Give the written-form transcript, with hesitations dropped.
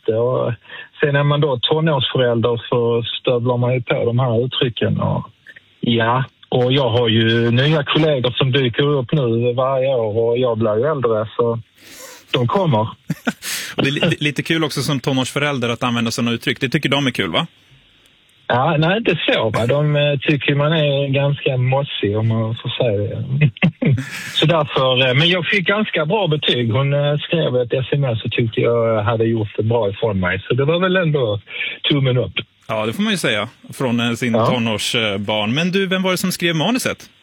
det. Och sen är man då tonårsförälder så stövlar man ju på de här uttrycken. Och jag har ju nya kollegor som dyker upp nu varje år och jag blir ju äldre så de kommer. Och det är lite kul också som tonårsförälder att använda sådana uttryck. Det tycker de är kul, va? Ja, nej, inte så. Va? De tycker man är ganska mossig om man får säga det. Så därför, men jag fick ganska bra betyg. Hon skrev ett sms och tyckte jag hade gjort det bra ifrån mig. Så det var väl ändå tummen upp. Ja, det får man ju säga från sin tonårsbarn. Men du, vem var det som skrev manuset?